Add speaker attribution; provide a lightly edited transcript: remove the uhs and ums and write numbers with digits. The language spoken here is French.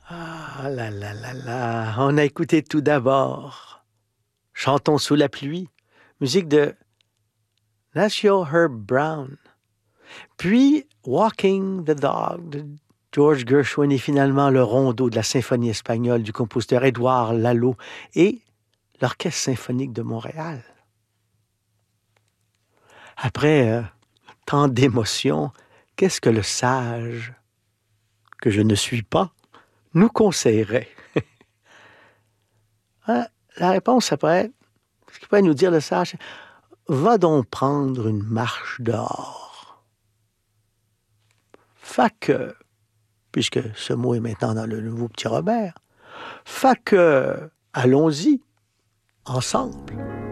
Speaker 1: Ah là là là là, on a écouté tout d'abord Chantons sous la pluie, musique de Nacio Herb Brown. Puis Walking the Dog de George Gershwin et finalement le rondo de la symphonie espagnole du compositeur Édouard Lalo et l'Orchestre symphonique de Montréal. Après tant d'émotions, qu'est-ce que le sage, que je ne suis pas, nous conseillerait? Hein, la réponse, ça pourrait être, ce qu'il pourrait nous dire le sage, va donc prendre une marche dehors. Fait que, puisque ce mot est maintenant dans le nouveau Petit Robert, fait que, allons-y, ensemble.